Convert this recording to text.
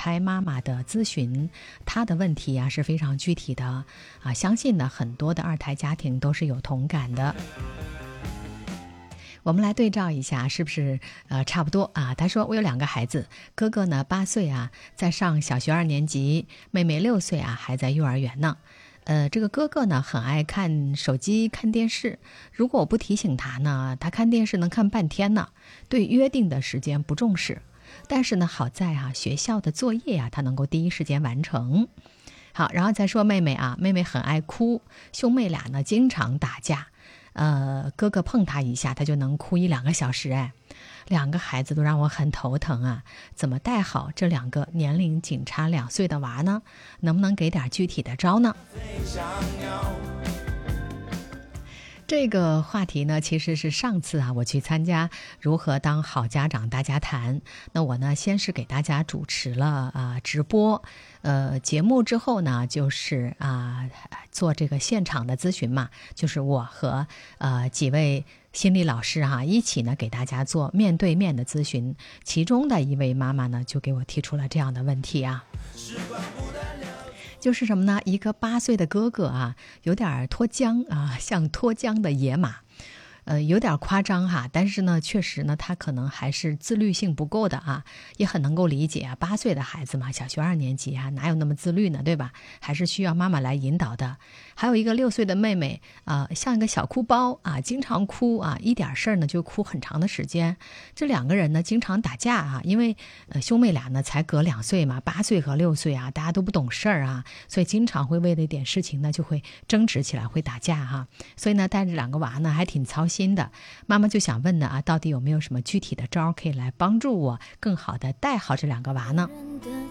胎妈妈的咨询，她的问题啊是非常具体的啊，相信呢很多的二胎家庭都是有同感的。我们来对照一下，是不是差不多啊？他说我有2个孩子，哥哥呢8岁啊，在上小学2年级，妹妹6岁啊，还在幼儿园呢。这个哥哥呢很爱看手机看电视，如果我不提醒他呢，他看电视能看半天呢，对约定的时间不重视。但是呢好在啊学校的作业啊他能够第一时间完成。好，然后再说妹妹啊，妹妹很爱哭，兄妹俩呢经常打架，哥哥碰她一下她就能哭1-2个小时。2个孩子都让我很头疼啊，怎么带好这2个年龄仅差2岁的娃呢？能不能给点具体的招呢？这个话题呢，其实是上次啊我去参加如何当好家长大家谈，那我呢先是给大家主持了直播，节目之后呢就是做这个现场的咨询嘛，就是我和几位心理老师一起呢给大家做面对面的咨询，其中的一位妈妈呢就给我提出了这样的问题啊。就是什么呢？一个8岁的哥哥啊，有点脱缰啊，像脱缰的野马，有点夸张哈，但是呢，确实呢，他可能还是自律性不够的啊，也很能够理解啊。8岁的孩子嘛，小学2年级啊，哪有那么自律呢，对吧？还是需要妈妈来引导的。还有一个6岁的妹妹像一个小哭包啊，经常哭啊，一点事儿呢就哭很长的时间。这2个人呢经常打架啊，因为兄妹俩呢才隔2岁嘛，8岁和6岁啊，大家都不懂事儿啊，所以经常会为了一点事情呢就会争执起来，会打架哈。所以呢带着2个娃呢还挺操心的。妈妈就想问呢到底有没有什么具体的招可以来帮助我更好的带好这2个娃呢？